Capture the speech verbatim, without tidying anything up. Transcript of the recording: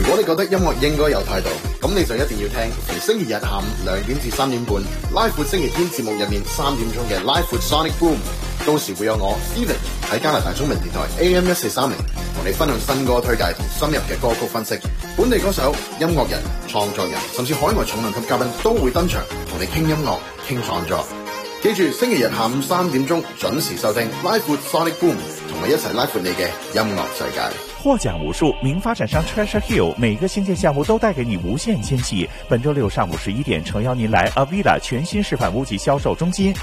如果你覺得音樂應該有態度，咁你就一定要聽逢星期日下午兩點至三點半拉闊星期天節目入面三點鐘嘅拉闊 Sonic Boom， 到時會有我 Steven 喺加拿大中文電台 A M 一四三零同你分享新歌推介同深入嘅歌曲分析，本地歌手、音樂人、創作人甚至海外重量級嘉賓都會登場同你傾音樂、傾創作。記住星期日下午三點鐘準時收聽拉闊 Sonic Boom， 同我一齊拉闊你嘅音樂世界。 获奖无数，名发展商 Treasure Hill 每个新建项目都带给你无限惊喜。本周六上午十一点，诚邀您来 Avila 全新示范屋及销售中心